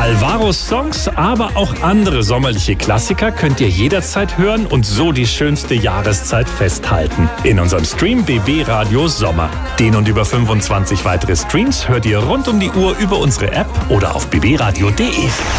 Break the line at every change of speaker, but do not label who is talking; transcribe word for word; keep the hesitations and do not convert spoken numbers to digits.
Alvaros Songs, aber auch andere sommerliche Klassiker könnt ihr jederzeit hören und so die schönste Jahreszeit festhalten. In unserem Stream B B Radio Sommer. Den und über fünfundzwanzig weitere Streams hört ihr rund um die Uhr über unsere App oder auf b b radio punkt d e.